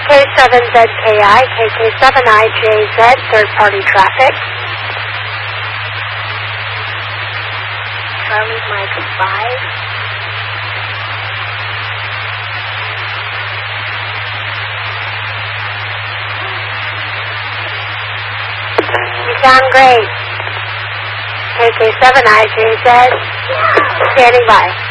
K7ZKI, KK7IJZ, third-party traffic. Charlie Mike 5. You sound great. KK7IJZ, standing by.